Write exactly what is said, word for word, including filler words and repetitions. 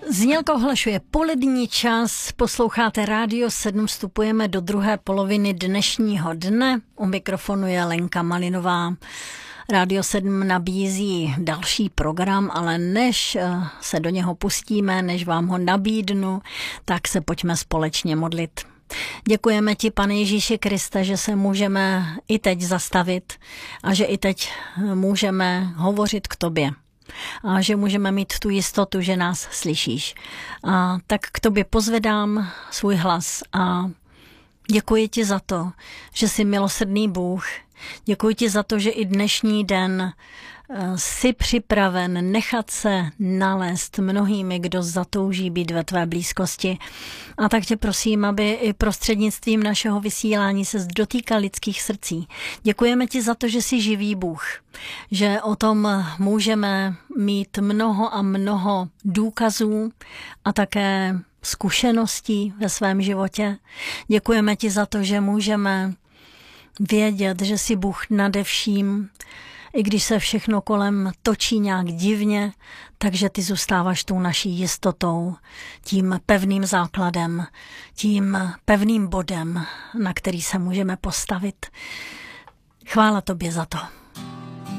Znělka ohlašuje polední čas, posloucháte Rádio sedm, vstupujeme do druhé poloviny dnešního dne. U mikrofonu je Lenka Malinová. Rádio sedm nabízí další program, ale než se do něho pustíme, než vám ho nabídnu, tak se pojďme společně modlit. Děkujeme ti, Pane Ježíši Kriste, že se můžeme i teď zastavit a že i teď můžeme hovořit k tobě. A že můžeme mít tu jistotu, že nás slyšíš. A tak k tobě pozvedám svůj hlas a děkuji ti za to, že jsi milosrdný Bůh. Děkuji ti za to, že i dnešní den jsi připraven nechat se nalézt mnohými, kdo zatouží být ve tvé blízkosti. A tak tě prosím, aby i prostřednictvím našeho vysílání se dotýkal lidských srdcí. Děkujeme ti za to, že jsi živý Bůh, že o tom můžeme mít mnoho a mnoho důkazů a také zkušeností ve svém životě. Děkujeme ti za to, že můžeme vědět, že jsi Bůh nade vším, i když se všechno kolem točí nějak divně, takže ty zůstáváš tou naší jistotou, tím pevným základem, tím pevným bodem, na který se můžeme postavit. Chvála tobě za to.